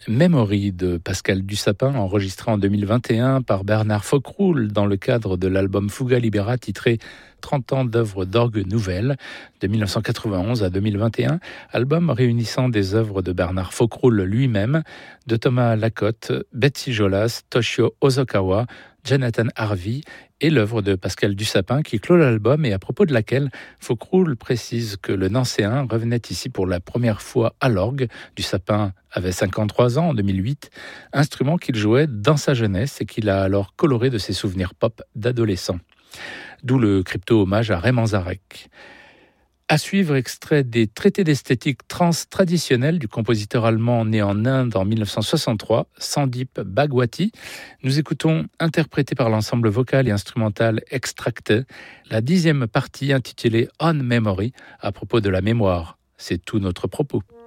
Memory de Pascal Dussapin, enregistré en 2021 par Bernard Foccroulle dans le cadre de l'album Fuga Libera titré 30 ans d'œuvres d'orgue nouvelles de 1991 à 2021, album réunissant des œuvres de Bernard Foccroulle lui-même, de Thomas Lacotte, Betsy Jolas, Toshio Ozokawa, Jonathan Harvey et l'œuvre de Pascal Dussapin qui clôt l'album et à propos de laquelle Foccroulle précise que le Nancéen revenait ici pour la première fois à l'orgue. Dussapin avait 53 ans en 2008, instrument qu'il jouait dans sa jeunesse et qu'il a alors coloré de ses souvenirs pop d'adolescent. D'où le crypto-hommage à Raymond Zarek. À suivre, extrait des traités d'esthétique trans traditionnels du compositeur allemand né en Inde en 1963, Sandeep Bhagwati. Nous écoutons, interprété par l'ensemble vocal et instrumental Extracte, la 10e partie intitulée On Memory, à propos de la mémoire. C'est tout notre propos.